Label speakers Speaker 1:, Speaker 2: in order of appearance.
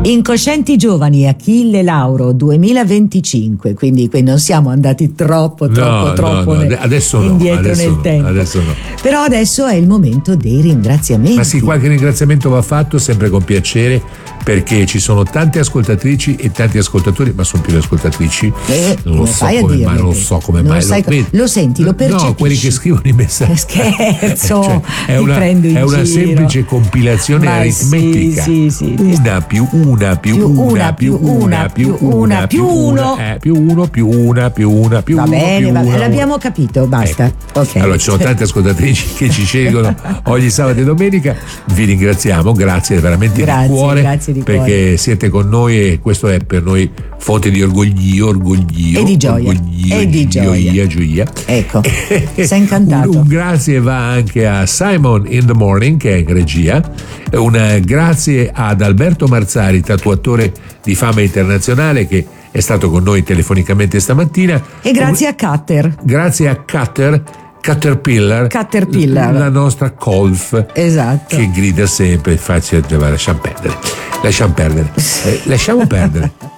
Speaker 1: Incoscienti giovani, Achille Lauro 2025, quindi non siamo andati troppo
Speaker 2: adesso
Speaker 1: indietro nel tempo.
Speaker 2: Adesso no.
Speaker 1: Però adesso è il momento dei ringraziamenti.
Speaker 2: Ma sì, qualche ringraziamento va fatto sempre con piacere, perché ci sono tante ascoltatrici e tanti ascoltatori, ma sono più le ascoltatrici. Non lo so come mai.
Speaker 1: Lo senti, lo percepisci?
Speaker 2: No, quelli che scrivono i messaggi.
Speaker 1: Scherzo,
Speaker 2: cioè, è una semplice compilazione aritmetica.
Speaker 1: Sì.
Speaker 2: Una più una più una più una più una più uno più uno più una più una più uno.
Speaker 1: Va bene, l'abbiamo capito, basta. Okay.
Speaker 2: Allora, ci sono tante ascoltatrici che ci scelgono ogni sabato e domenica. Vi ringraziamo, grazie veramente di cuore, perché siete con noi e questo è per noi fonte di orgoglio
Speaker 1: e di gioia. Ecco, sei incantato.
Speaker 2: Un grazie va anche a Simon in the Morning, che è in regia. Un grazie ad Alberto Marzari, tatuatore di fama internazionale, che è stato con noi telefonicamente stamattina.
Speaker 1: E grazie a Cutter.
Speaker 2: Grazie a Caterpillar, la nostra Colf,
Speaker 1: esatto,
Speaker 2: che grida sempre, lasciamo perdere.